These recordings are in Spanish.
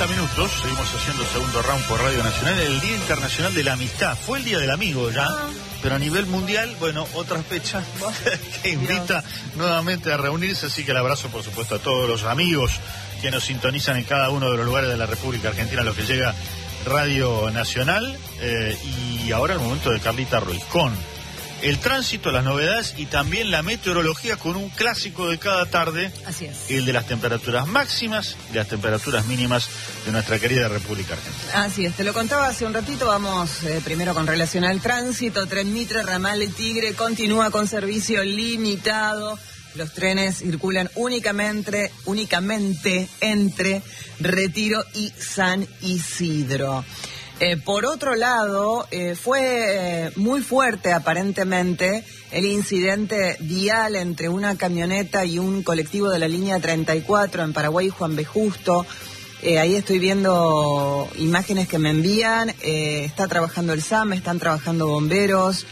40 minutos, seguimos haciendo segundo round por Radio Nacional, el Día Internacional de la Amistad. Fue el día del amigo ya, pero a nivel mundial, bueno, otra fecha que invita nuevamente a reunirse, así que el abrazo, por supuesto, a todos los amigos que nos sintonizan en cada uno de los lugares de la República Argentina, a los que llega Radio Nacional. Y ahora el momento de Carlita Ruiz, con el tránsito, las novedades y también la meteorología, con un clásico de cada tarde. Así es. El de las temperaturas máximas y las temperaturas mínimas de nuestra querida República Argentina. Así es, te lo contaba hace un ratito. Vamos primero con relación al tránsito. Tren Mitre, ramal Tigre, continúa con servicio limitado. Los trenes circulan únicamente entre Retiro y San Isidro. Por otro lado, fue muy fuerte aparentemente el incidente vial entre una camioneta y un colectivo de la línea 34 en Paraguay, Juan B. Justo. Ahí estoy viendo imágenes que me envían. Está trabajando el SAM, están trabajando bomberos.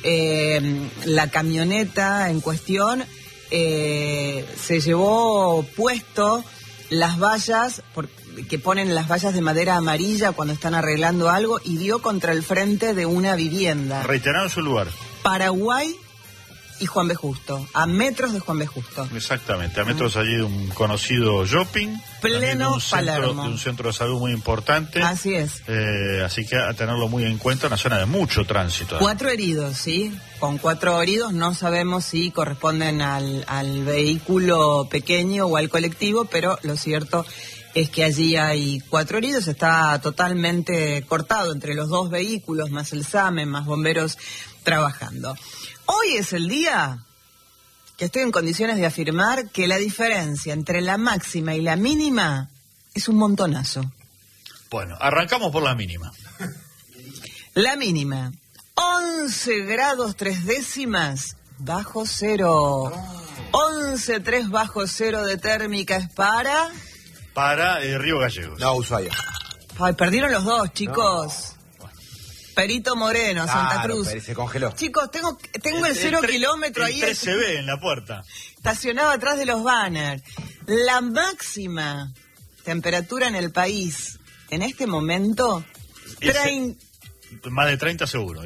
La camioneta en cuestión se llevó puesto las vallas que ponen las vallas de madera amarilla cuando están arreglando algo, y dio contra el frente de una vivienda. Reiterando su lugar. Paraguay y Juan B. Justo, a metros de Juan B. Justo. Exactamente, a metros allí de un conocido shopping. Pleno Palermo. De un centro de salud muy importante. Así es. Así que a tenerlo muy en cuenta, una zona de mucho tránsito. 4 heridos, ¿sí? Con 4 heridos, no sabemos si corresponden al vehículo pequeño o al colectivo, pero lo cierto es que allí hay 4 heridos, está totalmente cortado entre los dos vehículos, más el SAME, más bomberos trabajando. Hoy es el día que estoy en condiciones de afirmar que la diferencia entre la máxima y la mínima es un montonazo. Bueno, arrancamos por la mínima. La mínima, 11 grados 3 décimas bajo cero. 11,3 bajo cero de térmica es para Río Gallegos. No, Ushuaia. Ay, perdieron los dos, chicos. No. Perito Moreno, Santa Cruz. Se congeló. Chicos, tengo el 0 kilómetro ahí. El 13B en la puerta. Estacionado atrás de los banners. La máxima temperatura en el país en este momento, más de 30 seguro.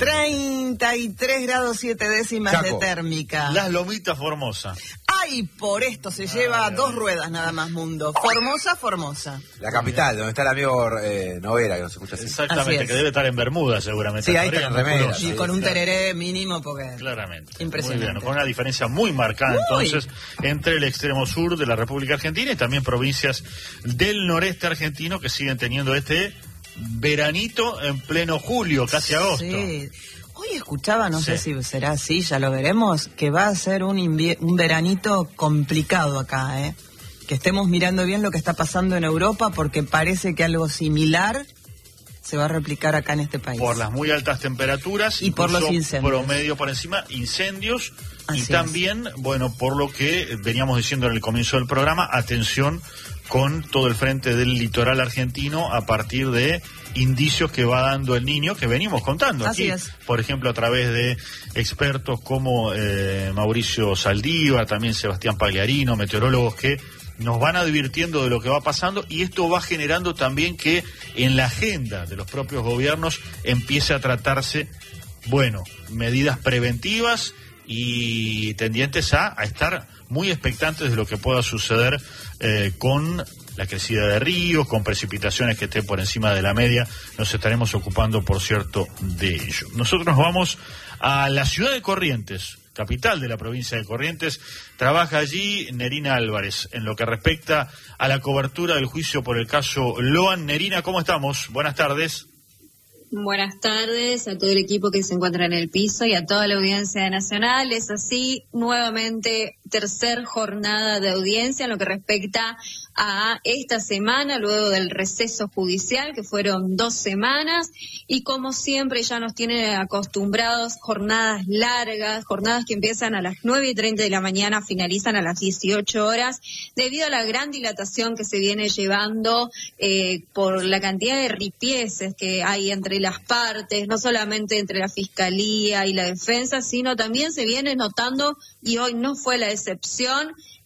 33 grados 7 décimas Chaco. de térmica. Las Lomitas, Formosa. Ay, por esto se lleva 2 ruedas nada más, mundo. Formosa. La capital, donde está el amigo Novera, que nos escucha así. Exactamente, que debe estar en Bermuda seguramente. Sí, ahí está en remera. Y con un tereré mínimo, porque... Claramente. Impresionante. Muy bien, con una diferencia muy marcada entonces entre el extremo sur de la República Argentina y también provincias del noreste argentino que siguen teniendo este veranito en pleno julio, casi agosto. Sí. Hoy escuchaba, no sé si será así, ya lo veremos, que va a ser un veranito complicado acá, ¿eh? Que estemos mirando bien lo que está pasando en Europa, porque parece que algo similar se va a replicar acá en este país. Por las muy altas temperaturas y por los incendios. Promedio por encima, incendios. Así y también, bueno, por lo que veníamos diciendo en el comienzo del programa, atención con todo el frente del litoral argentino a partir de indicios que va dando el Niño, que venimos contando Así aquí, es. por ejemplo, a través de expertos como Mauricio Saldívar, también Sebastián Pagliarino, meteorólogos que nos van advirtiendo de lo que va pasando, y esto va generando también que en la agenda de los propios gobiernos empiece a tratarse, bueno, medidas preventivas y tendientes a estar muy expectantes de lo que pueda suceder con la crecida de ríos, con precipitaciones que estén por encima de la media. Nos estaremos ocupando, por cierto, de ello. Nosotros nos vamos a la ciudad de Corrientes, capital de la provincia de Corrientes. Trabaja allí Nerina Álvarez en lo que respecta a la cobertura del juicio por el caso Loan. Nerina, ¿cómo estamos? Buenas tardes. Buenas tardes a todo el equipo que se encuentra en el piso y a toda la audiencia nacional. Es así, nuevamente, tercer jornada de audiencia en lo que respecta a esta semana, luego del receso judicial, que fueron 2 semanas, y como siempre ya nos tienen acostumbrados jornadas largas, jornadas que empiezan a las 9:30 de la mañana, finalizan a las 18 horas, debido a la gran dilatación que se viene llevando por la cantidad de ripieces que hay entre las partes, no solamente entre la Fiscalía y la Defensa, sino también se viene notando, y hoy no fue la excepción,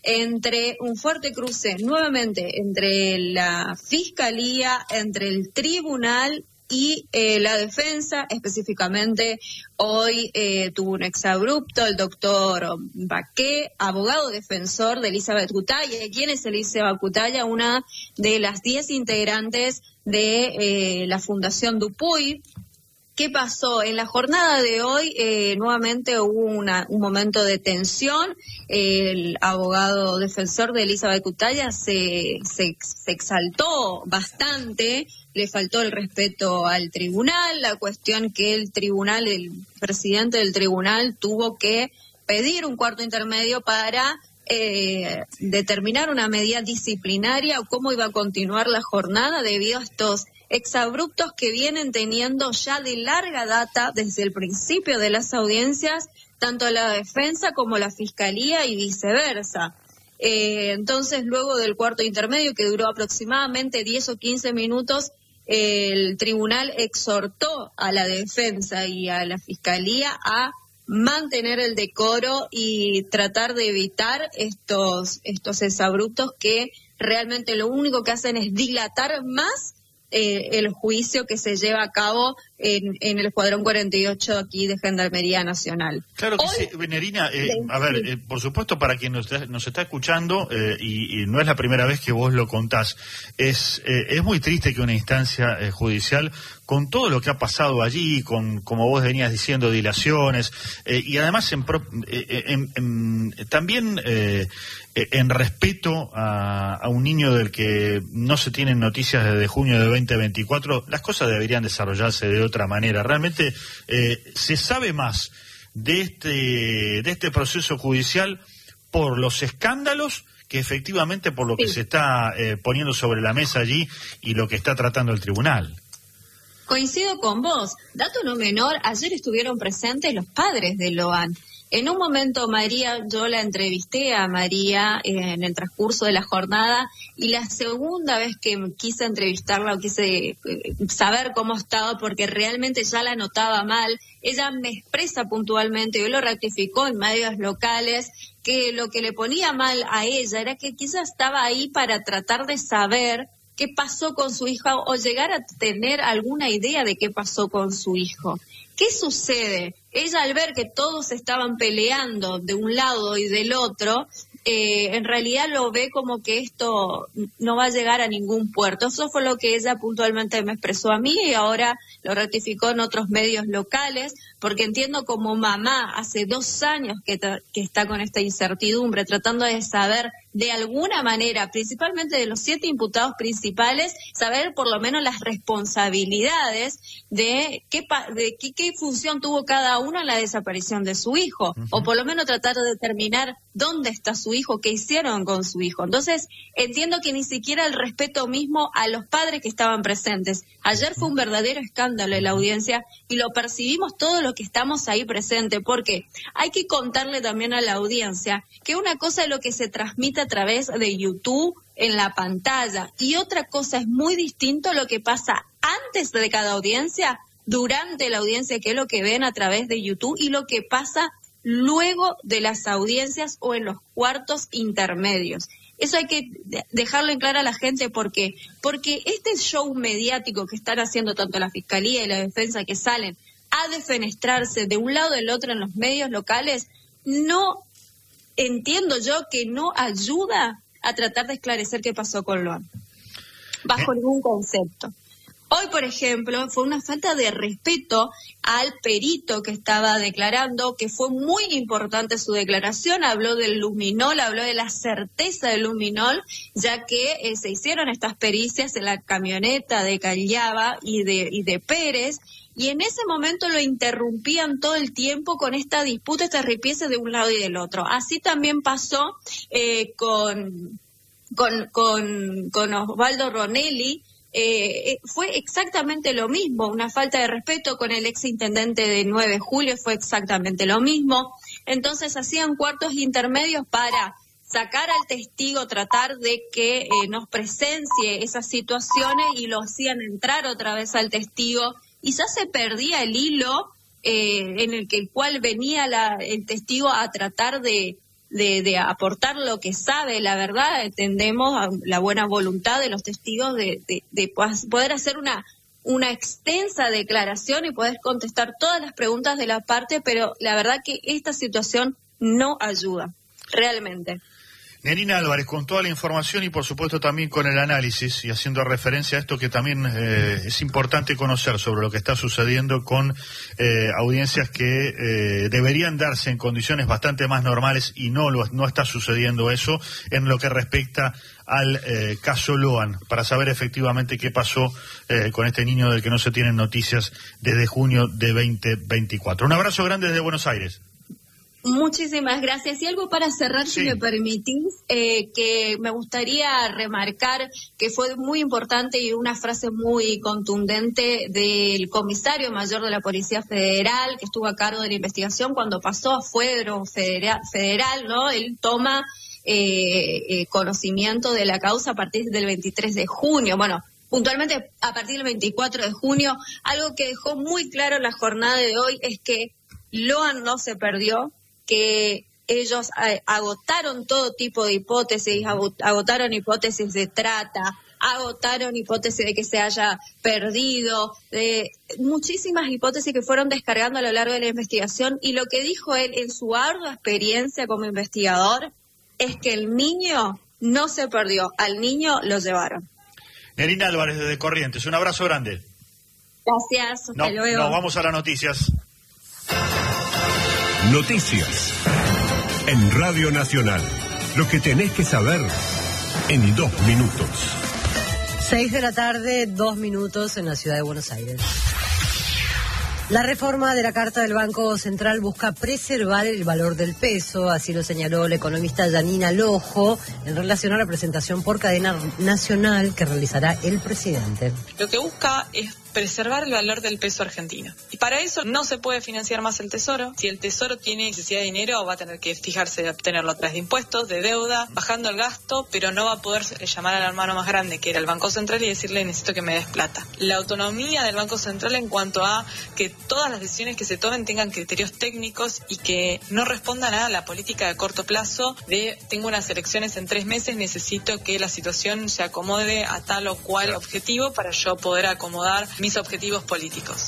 entre un fuerte cruce nuevamente entre la Fiscalía, entre el Tribunal y la defensa. Específicamente hoy tuvo un exabrupto el doctor Baqué, abogado defensor de Elizabeth Cutaya. ¿Quién es Elizabeth Cutaya? Una de las 10 integrantes de la Fundación Dupuy. ¿Qué pasó? En la jornada de hoy nuevamente hubo un momento de tensión. El abogado defensor de Elizabeth Cutaya se exaltó bastante, le faltó el respeto al tribunal, la cuestión que el presidente del tribunal tuvo que pedir un cuarto intermedio para determinar una medida disciplinaria o cómo iba a continuar la jornada debido a estos exabruptos que vienen teniendo ya de larga data desde el principio de las audiencias, tanto la defensa como la fiscalía y viceversa. Entonces, luego del cuarto intermedio, que duró aproximadamente 10 o 15 minutos, el tribunal exhortó a la defensa y a la fiscalía a mantener el decoro y tratar de evitar estos exabruptos que realmente lo único que hacen es dilatar más el juicio que se lleva a cabo en el Escuadrón 48 aquí de Gendarmería Nacional. Claro que sí, Venerina. A ver, por supuesto, para quien nos está escuchando, y no es la primera vez que vos lo contás, es muy triste que una instancia judicial, con todo lo que ha pasado allí, con, como vos venías diciendo, dilaciones, y además también en respeto a un niño del que no se tienen noticias desde junio de 2024, las cosas deberían desarrollarse de otra manera. Realmente se sabe más de este proceso judicial por los escándalos que efectivamente por lo que se está poniendo sobre la mesa allí y lo que está tratando el tribunal. Coincido con vos. Dato no menor, ayer estuvieron presentes los padres de Loan. En un momento, María, yo la entrevisté a María en el transcurso de la jornada, y la segunda vez que quise entrevistarla o quise saber cómo estaba, porque realmente ya la notaba mal, ella me expresa puntualmente, y lo rectificó en medios locales, que lo que le ponía mal a ella era que quizás estaba ahí para tratar de saber qué pasó con su hija o llegar a tener alguna idea de qué pasó con su hijo. ¿Qué sucede? Ella, al ver que todos estaban peleando de un lado y del otro, en realidad lo ve como que esto no va a llegar a ningún puerto. Eso fue lo que ella puntualmente me expresó a mí, y ahora lo rectificó en otros medios locales, porque entiendo como mamá, hace 2 años que está con esta incertidumbre, tratando de saber de alguna manera, principalmente de los 7 imputados principales, saber por lo menos las responsabilidades de qué función tuvo cada uno en la desaparición de su hijo, o por lo menos tratar de determinar dónde está su hijo, qué hicieron con su hijo. Entonces, entiendo que ni siquiera el respeto mismo a los padres que estaban presentes. Ayer fue un verdadero escándalo en la audiencia, y lo percibimos todos los que estamos ahí presentes, porque hay que contarle también a la audiencia que una cosa es lo que se transmite a través de YouTube en la pantalla, y otra cosa es muy distinto lo que pasa antes de cada audiencia, durante la audiencia, que es lo que ven a través de YouTube, y lo que pasa luego de las audiencias o en los cuartos intermedios. Eso hay que dejarlo en claro a la gente. Porque este show mediático que están haciendo tanto la Fiscalía y la Defensa, que salen a defenestrarse de un lado o del otro en los medios locales, no entiendo yo que no ayuda a tratar de esclarecer qué pasó con Loan, bajo ningún concepto. Hoy, por ejemplo, fue una falta de respeto al perito que estaba declarando, que fue muy importante su declaración. Habló del luminol, habló de la certeza del luminol, ya que se hicieron estas pericias en la camioneta de Callaba y de Pérez, y en ese momento lo interrumpían todo el tiempo con esta disputa, estas ripieces de un lado y del otro. Así también pasó con Osvaldo Ronelli. Fue exactamente lo mismo, una falta de respeto con el exintendente de 9 de julio, fue exactamente lo mismo. Entonces hacían cuartos intermedios para sacar al testigo, tratar de que nos presencie esas situaciones, y lo hacían entrar otra vez al testigo, y ya se perdía el hilo en el cual venía el testigo a tratar de de aportar lo que sabe. La verdad, entendemos la buena voluntad de los testigos de poder hacer una extensa declaración y poder contestar todas las preguntas de la parte, pero la verdad que esta situación no ayuda, realmente. Nerina Álvarez, con toda la información y por supuesto también con el análisis y haciendo referencia a esto que también es importante conocer sobre lo que está sucediendo con audiencias que deberían darse en condiciones bastante más normales y no está sucediendo eso en lo que respecta al caso Loan, para saber efectivamente qué pasó con este niño del que no se tienen noticias desde junio de 2024. Un abrazo grande desde Buenos Aires. Muchísimas gracias. Y algo para cerrar, si me permitís, que me gustaría remarcar que fue muy importante y una frase muy contundente del comisario mayor de la Policía Federal, que estuvo a cargo de la investigación cuando pasó a fuero federal, ¿no? Él toma conocimiento de la causa a partir del 23 de junio. Bueno, puntualmente a partir del 24 de junio. Algo que dejó muy claro la jornada de hoy es que Loan no se perdió, que ellos agotaron todo tipo de hipótesis, agotaron hipótesis de trata, agotaron hipótesis de que se haya perdido, muchísimas hipótesis que fueron descargando a lo largo de la investigación, y lo que dijo él en su ardua experiencia como investigador es que el niño no se perdió, al niño lo llevaron. Nerina Álvarez desde Corrientes, un abrazo grande. Gracias, hasta luego. Nos vamos a las noticias. Noticias en Radio Nacional. Lo que tenés que saber en 2 minutos. 6 de la tarde, 2 minutos en la ciudad de Buenos Aires. La reforma de la Carta del Banco Central busca preservar el valor del peso, así lo señaló la economista Janina Lojo en relación a la presentación por cadena nacional que realizará el presidente. Lo que busca es preservar el valor del peso argentino. Y para eso no se puede financiar más el Tesoro. Si el Tesoro tiene necesidad de dinero, va a tener que fijarse de obtenerlo a través de impuestos, de deuda, bajando el gasto, pero no va a poder llamar al hermano más grande, que era el Banco Central, y decirle necesito que me des plata. La autonomía del Banco Central en cuanto a que todas las decisiones que se tomen tengan criterios técnicos y que no respondan a la política de corto plazo de tengo unas elecciones en 3 meses, necesito que la situación se acomode a tal o cual objetivo para yo poder acomodar mis objetivos políticos.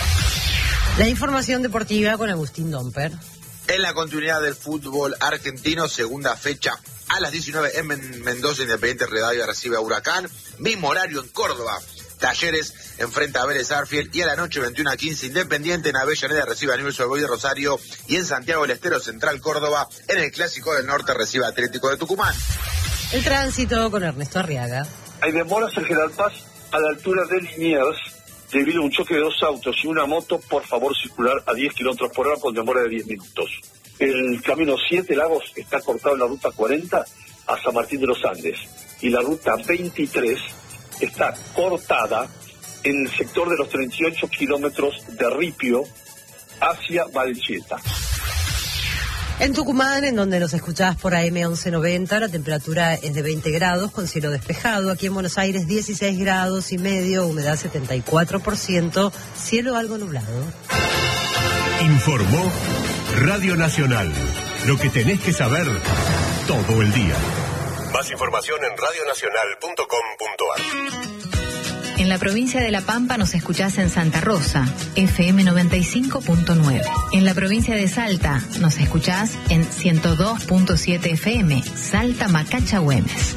La información deportiva con Agustín Domper. En la continuidad del fútbol argentino, segunda fecha a las 19 en Mendoza, Independiente Rivadavia recibe a Huracán. Mismo horario en Córdoba, Talleres enfrenta a Vélez Sarsfield, y a la noche 21:15 Independiente en Avellaneda recibe a Newell's Old Boys de Rosario, y en Santiago del Estero Central Córdoba en el Clásico del Norte recibe a Atlético de Tucumán. El tránsito con Ernesto Arriaga. Hay demoras en General Paz a la altura de Liniers debido a un choque de 2 autos y una moto. Por favor, circular a 10 kilómetros por hora con demora de 10 minutos. El camino 7 Lagos está cortado en la ruta 40 a San Martín de los Andes, y la ruta 23 está cortada en el sector de los 38 kilómetros de Ripio hacia Valcheta. En Tucumán, en donde nos escuchás por AM 1190, la temperatura es de 20 grados con cielo despejado. Aquí en Buenos Aires 16 grados y medio, humedad 74%, cielo algo nublado. Informó Radio Nacional. Lo que tenés que saber todo el día. Más información en radionacional.com.ar. En la provincia de La Pampa nos escuchás en Santa Rosa, FM 95.9. En la provincia de Salta nos escuchás en 102.7 FM, Salta Macacha Güemes.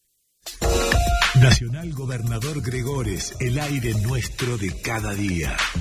Nacional Gobernador Gregores, el aire nuestro de cada día.